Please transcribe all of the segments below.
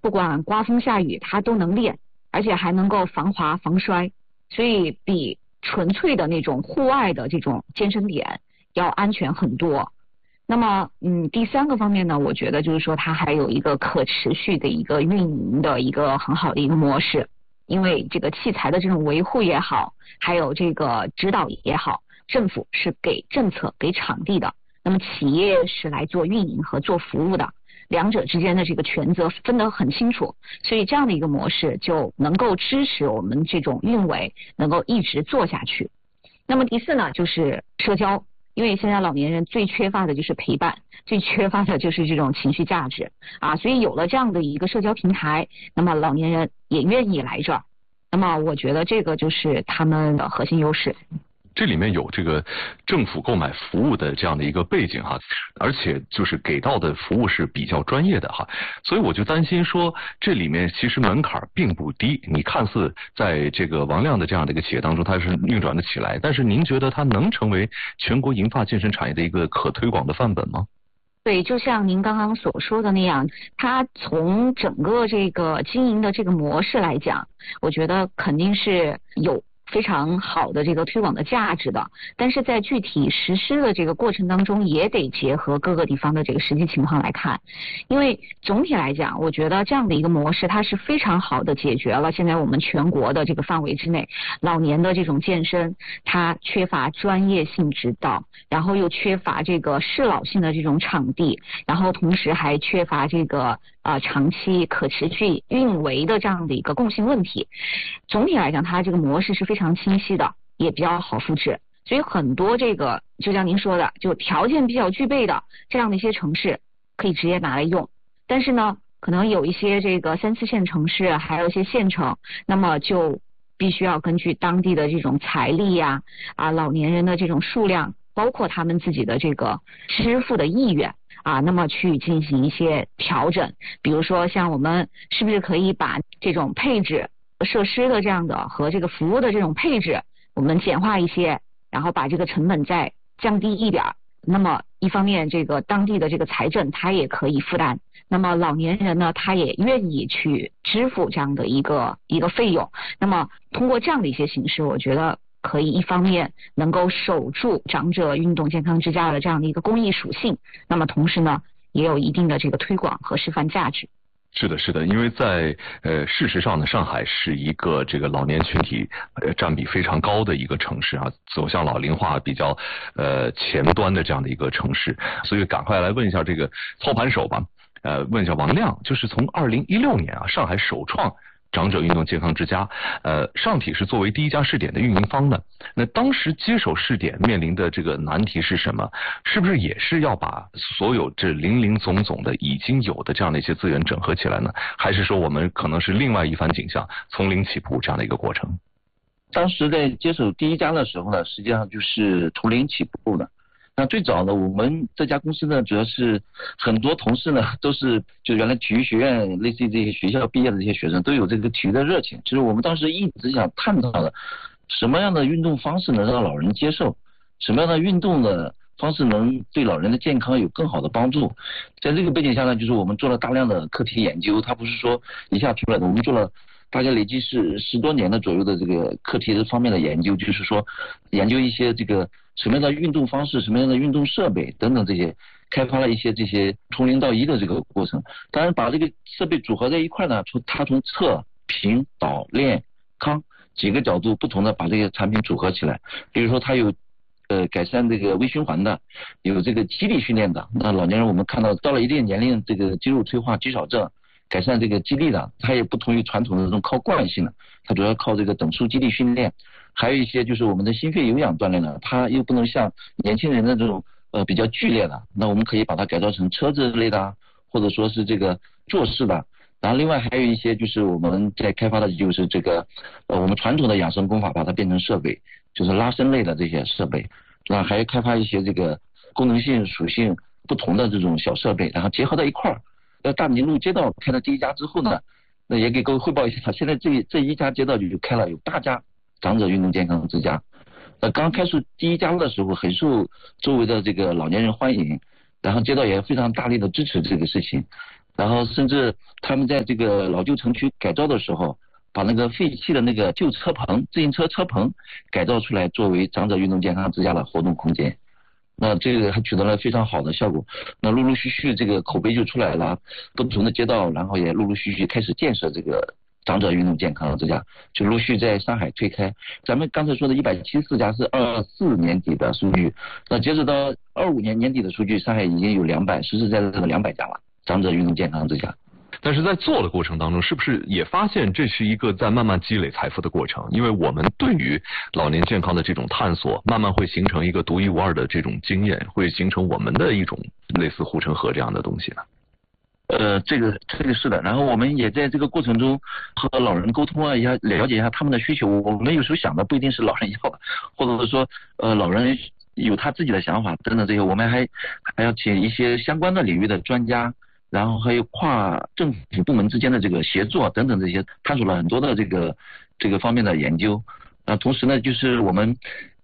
不管刮风下雨它都能练，而且还能够防滑防摔，所以比纯粹的那种户外的这种健身点要安全很多。那么第三个方面呢，我觉得就是说它还有一个可持续的一个运营的一个很好的一个模式，因为这个器材的这种维护也好，还有这个指导也好，政府是给政策给场地的，那么企业是来做运营和做服务的，两者之间的这个权责分得很清楚，所以这样的一个模式就能够支持我们这种运维能够一直做下去。那么第四呢，就是社交，因为现在老年人最缺乏的就是陪伴，最缺乏的就是这种情绪价值啊，所以有了这样的一个社交平台，那么老年人也愿意来这儿，那么我觉得这个就是他们的核心优势。 这里面有这个政府购买服务的这样的一个背景哈，而且就是给到的服务是比较专业的哈，所以我就担心说这里面其实门槛并不低。你看似在这个王亮的这样的一个企业当中它是运转的起来，但是您觉得它能成为全国银发健身产业的一个可推广的范本吗？ 对，就像您刚刚所说的那样，它从整个这个经营的这个模式来讲，我觉得肯定是有非常好的这个推广的价值的，但是在具体实施的这个过程当中，也得结合各个地方的这个实际情况来看，因为总体来讲，我觉得这样的一个模式，它是非常好的解决了现在我们全国的这个范围之内，老年的这种健身，它缺乏专业性指导，然后又缺乏这个适老性的这种场地，然后同时还缺乏这个长期可持续运维的这样的一个共性问题。总体来讲，它这个模式是非常清晰的，也比较好复制，所以很多这个就像您说的，就条件比较具备的这样的一些城市可以直接拿来用，但是呢可能有一些这个3、4线城市，还有一些县城，那么就必须要根据当地的这种财力呀老年人的这种数量，包括他们自己的这个支付的意愿那么去进行一些调整，比如说像我们是不是可以把这种配置设施的这样的和这个服务的这种配置我们简化一些，然后把这个成本再降低一点，那么一方面这个当地的这个财政它也可以负担，那么老年人呢他也愿意去支付这样的一个费用，那么通过这样的一些形式，我觉得可以一方面能够守住长者运动健康之家的这样的一个公益属性，那么同时呢也有一定的这个推广和示范价值。 是的，是的，因为在事实上呢，上海是一个这个老年群体占比非常高的一个城市啊，走向老龄化比较前端的这样的一个城市，所以赶快来问一下这个操盘手吧，问一下王亮，就是从2016年上海首创长者运动健康之家，上体是作为第一家试点的运营方呢。那当时接手试点面临的这个难题是什么？是不是也是要把所有这林林总总的已经有的这样的一些资源整合起来呢？还是说我们可能是另外一番景象，从零起步这样的一个过程？ 当时在接手第一家的时候呢，实际上就是从零起步的。那最早呢，我们这家公司呢，主要是很多同事呢都是就原来体育学院类似于这些学校毕业的这些学生都有这个体育的热情。其实我们当时一直想探讨的，什么样的运动方式能让老人接受，什么样的运动的方式能对老人的健康有更好的帮助。在这个背景下呢，就是我们做了大量的课题研究，它不是说一下出来的，我们做了大概累计是10多年的左右的这个课题方面的研究，就是说研究一些这个什么样的运动方式，什么样的运动设备等等这些，开发了一些这些从0到1的这个过程。当然把这个设备组合在一块呢，它从测评导练康几个角度不同的把这些产品组合起来。比如说它有改善这个微循环的，有这个肌力训练的，那老年人我们看到到了一定年龄，这个肌肉退化肌少症改善这个肌力的，它也不同于传统的这种靠惯性的，它主要靠这个等速肌力训练。还有一些就是我们的心肺有氧锻炼的，它又不能像年轻人的这种比较剧烈的，那我们可以把它改造成车子类的，或者说是这个坐式的。然后另外还有一些就是我们在开发的就是这个我们传统的养生功法把它变成设备，就是拉伸类的这些设备。那还开发一些这个功能性属性不同的这种小设备，然后结合在一块儿。在大宁路街道开了第一家之后呢，那也给各位汇报一下，现在这一家街道就开了有8家长者运动健康之家。刚开始第一家的时候很受周围的这个老年人欢迎，然后街道也非常大力的支持这个事情。 然后甚至他们在这个老旧城区改造的时候，把那个废弃的那个旧车棚、自行车车棚改造出来，作为长者运动健康之家的活动空间。那这个还取得了非常好的效果。那陆陆续续这个口碑就出来了，不同的街道，然后也陆陆续续开始建设这个长者运动健康之家，就陆续在上海推开。咱们刚才说的174家是24年底的数据，那截止到25年年底的数据，上海已经有实实在在的200家了长者运动健康之家。 但是在做的过程当中，是不是也发现这是一个在慢慢积累财富的过程？因为我们对于老年健康的这种探索，慢慢会形成一个独一无二的这种经验，会形成我们的一种类似护城河这样的东西呢？ 这个是的。然后我们也在这个过程中和老人沟通啊，也了解一下他们的需求。我们有时候想的不一定是老人要的，或者是说老人有他自己的想法等等这些，我们还要请一些相关的领域的专家。然后还有跨政府部门之间的这个协作等等这些，探索了很多的这个方面的研究。同时呢，就是我们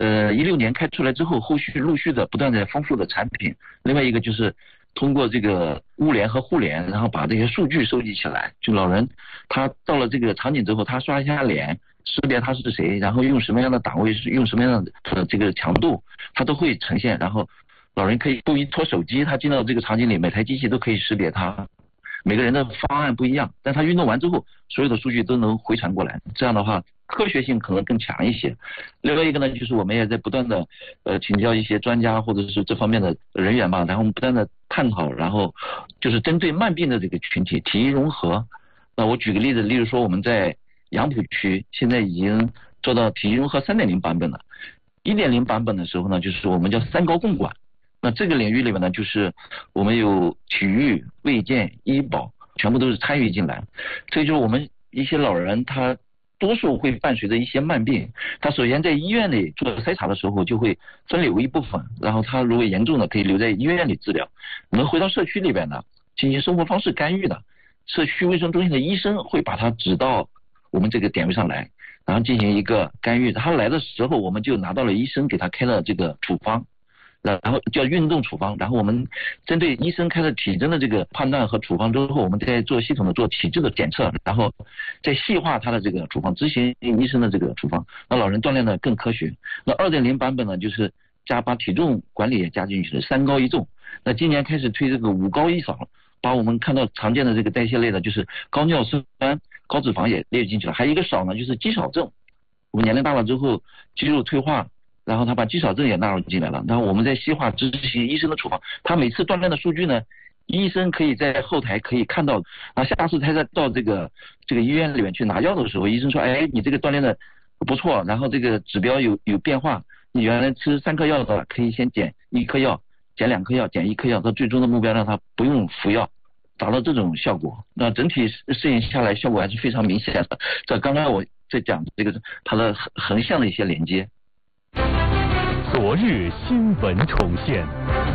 16年开出来之后，后续陆续的不断的丰富的产品。另外一个就是通过这个物联和互联，然后把这些数据收集起来。就老人他到了这个场景之后，他刷一下脸，识别他是谁，然后用什么样的档位，用什么样的这个强度，他都会呈现。然后老人可以不一拖手机，他进到这个场景里，每台机器都可以识别他。每个人的方案不一样，但他运动完之后，所有的数据都能回传过来。这样的话，科学性可能更强一些。另外一个呢，就是我们也在不断的请教一些专家或者是这方面的人员吧，然后我们不断的探讨，然后就是针对慢病的这个群体体育融合。那我举个例子，例如说我们在杨浦区现在已经做到体育融合 3.0 版本了。1.0 版本的时候呢，就是我们叫3高共管。那这个领域里面呢，就是我们有体育、卫健、医保，全部都是参与进来。这就是我们一些老人，他多数会伴随着一些慢病，他首先在医院里做筛查的时候就会分流一部分，然后他如果严重的可以留在医院里治疗。我们回到社区里边呢，进行生活方式干预的，社区卫生中心的医生会把他指到我们这个点位上来，然后进行一个干预。他来的时候，我们就拿到了医生给他开了这个处方。然后叫运动处方，然后我们针对医生开的体征的这个判断和处方之后，我们再做系统的做体质的检测，然后再细化他的这个处方，执行医生的这个处方，让老人锻炼的更科学。那 2.0 版本呢，就是把体重管理也加进去了，3高1重。那今年开始推这个5高1少，把我们看到常见的这个代谢类的，就是高尿酸、高脂肪也列进去了。还有一个少呢，就是肌少症。我们年龄大了之后，肌肉退化。然后他把肌少症也纳入进来了，然后我们在细化执行医生的处方。他每次锻炼的数据呢，医生可以在后台可以看到。那下次他再到这个医院里面去拿药的时候，医生说，哎，你这个锻炼的不错，然后这个指标有变化。你原来吃3颗药的，可以先减1颗药，减2颗药，减1颗药，到最终的目标让他不用服药，达到这种效果。那整体试验下来，效果还是非常明显的。这刚刚我在讲这个它的横向的一些连接。 昨日新闻重现。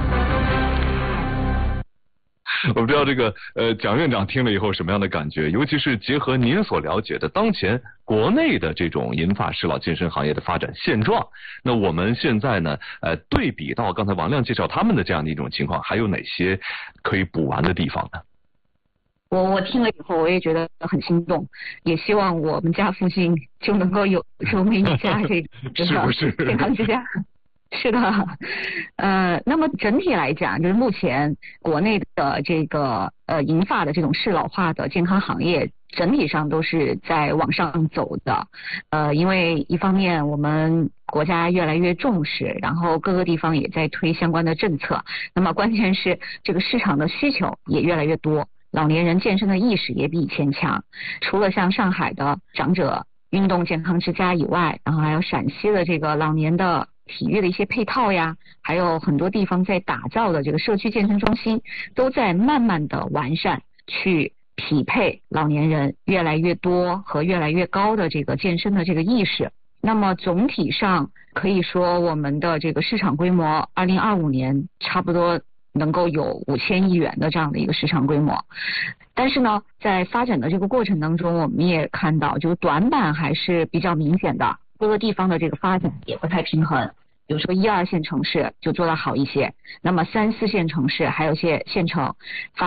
我不知道这个蒋院长听了以后什么样的感觉，尤其是结合您所了解的当前国内的这种银发适老健身行业的发展现状，那我们现在呢对比到刚才王亮介绍他们的这样的一种情况，还有哪些可以补完的地方呢？ 我听了以后，我也觉得很心动，也希望我们家附近就能够有这么一家这个是不是健康之家。是的，那么整体来讲，就是目前国内的这个银发的这种适老化的健康行业，整体上都是在往上走的。因为一方面我们国家越来越重视，然后各个地方也在推相关的政策，那么关键是这个市场的需求也越来越多，老年人健身的意识也比以前强。除了像上海的长者运动健康之家以外，然后还有陕西的这个老年的体育的一些配套呀，还有很多地方在打造的这个社区健身中心，都在慢慢的完善，去匹配老年人越来越多和越来越高的这个健身的这个意识。那么总体上可以说，我们的这个市场规模2025年差不多能够有5000亿元的这样的一个市场规模。但是呢，在发展的这个过程当中，我们也看到就是短板还是比较明显的，各个地方的这个发展也不太平衡。比如说1、2线城市就做得好一些，那么3、4线城市还有一些县城发展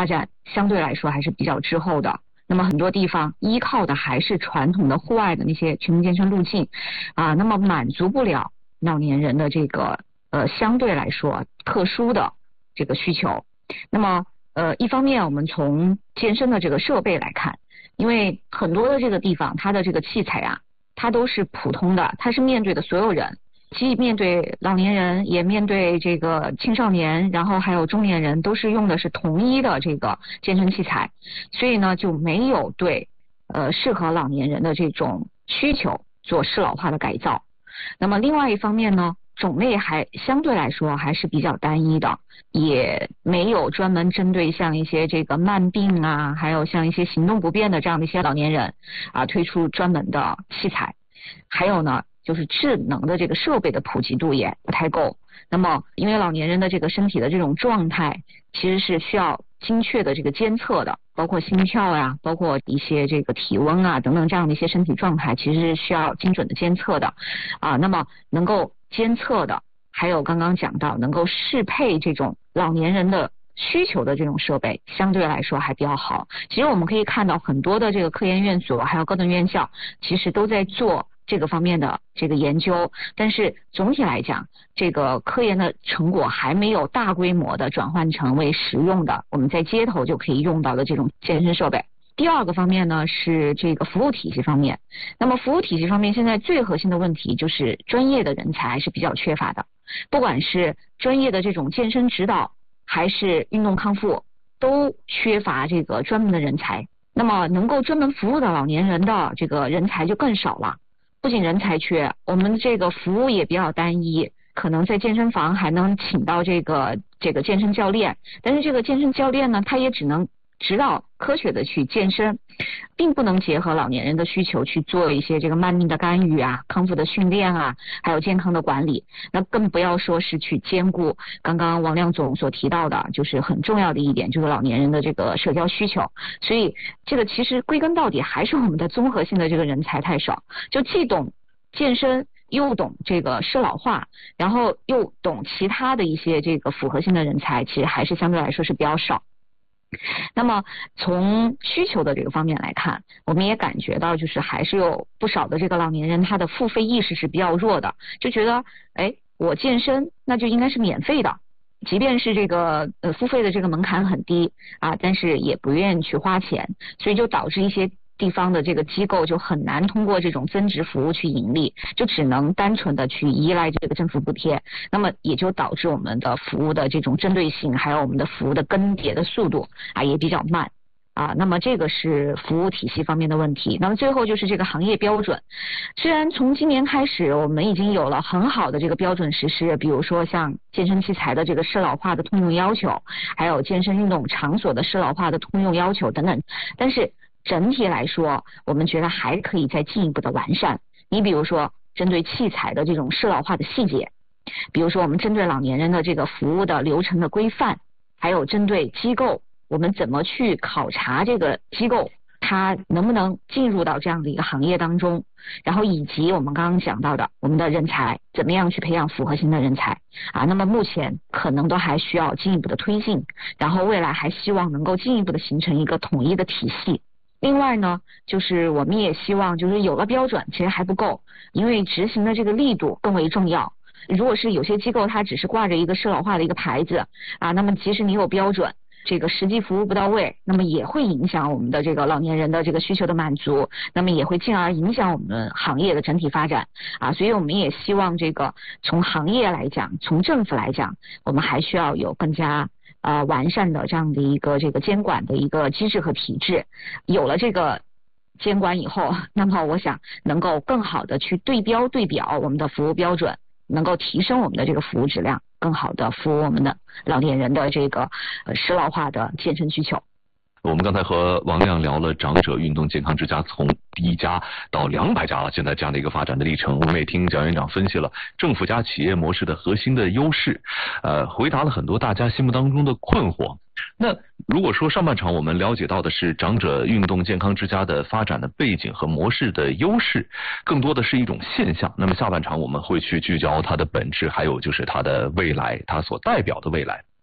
相对来说还是比较滞后的。那么很多地方依靠的还是传统的户外的那些全民健身路径那么满足不了老年人的这个相对来说特殊的这个需求。那么一方面我们从健身的这个设备来看，因为很多的这个地方它的这个器材它都是普通的，它是面对的所有人，既面对老年人也面对这个青少年，然后还有中年人，都是用的是同一的这个健身器材，所以呢就没有对适合老年人的这种需求做适老化的改造。那么另外一方面呢，种类还相对来说还是比较单一的，也没有专门针对像一些这个慢病还有像一些行动不便的这样的一些老年人推出专门的器材。还有呢就是智能的这个设备的普及度也不太够。那么因为老年人的这个身体的这种状态其实是需要精确的这个监测的，包括心跳包括一些这个体温等等这样的一些身体状态其实是需要精准的监测的那么能够监测的还有刚刚讲到能够适配这种老年人的需求的这种设备相对来说还比较好。其实我们可以看到很多的这个科研院所还有高等院校其实都在做这个方面的这个研究，但是总体来讲这个科研的成果还没有大规模的转换成为实用的我们在街头就可以用到的这种健身设备。第二个方面呢是这个服务体系方面。那么服务体系方面现在最核心的问题就是专业的人才还是比较缺乏的，不管是专业的这种健身指导还是运动康复都缺乏这个专门的人才，那么能够专门服务的老年人的这个人才就更少了。不仅人才缺，我们这个服务也比较单一，可能在健身房还能请到这个健身教练，但是这个健身教练呢他也只能指导科学的去健身，并不能结合老年人的需求去做一些这个慢病的干预康复的训练还有健康的管理。那更不要说是去兼顾刚刚王亮总所提到的就是很重要的一点，就是老年人的这个社交需求。所以这个其实归根到底还是我们的综合性的这个人才太少，就既懂健身又懂这个适老化，然后又懂其他的一些这个复合性的人才其实还是相对来说是比较少。那么从需求的这个方面来看，我们也感觉到就是还是有不少的这个老年人他的付费意识是比较弱的，就觉得我健身那就应该是免费的，即便是这个付费的这个门槛很低但是也不愿意去花钱，所以就导致一些地方的这个机构就很难通过这种增值服务去盈利，就只能单纯的去依赖这个政府补贴，那么也就导致我们的服务的这种针对性还有我们的服务的更迭的速度也比较慢那么这个是服务体系方面的问题。那么最后就是这个行业标准，虽然从今年开始我们已经有了很好的这个标准实施，比如说像健身器材的这个适老化的通用要求，还有健身运动场所的适老化的通用要求等等，但是整体来说我们觉得还可以再进一步的完善。你比如说针对器材的这种适老化的细节，比如说我们针对老年人的这个服务的流程的规范，还有针对机构我们怎么去考察这个机构它能不能进入到这样的一个行业当中，然后以及我们刚刚讲到的我们的人才怎么样去培养复合型的人才那么目前可能都还需要进一步的推进，然后未来还希望能够进一步的形成一个统一的体系。另外呢就是我们也希望就是有了标准其实还不够，因为执行的这个力度更为重要。如果是有些机构它只是挂着一个适老化的一个牌子那么即使你有标准，这个实际服务不到位，那么也会影响我们的这个老年人的这个需求的满足，那么也会进而影响我们行业的整体发展所以我们也希望这个从行业来讲，从政府来讲，我们还需要有更加完善的这样的一个这个监管的一个机制和体制。有了这个监管以后，那么我想能够更好的去对表我们的服务标准，能够提升我们的这个服务质量，更好的服务我们的老年人的这个适老化的健身需求。 我们刚才和王亮聊了长者运动健康之家从第1家到200家了，现在这样的一个发展的历程。我们也听蒋院长分析了政府加企业模式的核心的优势，回答了很多大家心目当中的困惑。那如果说上半场我们了解到的是长者运动健康之家的发展的背景和模式的优势，更多的是一种现象，那么下半场我们会去聚焦它的本质，还有就是它的未来，它所代表的未来。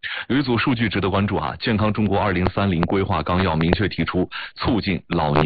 有一组数据值得关注啊，健康中国2030规划纲要明确提出，促进老年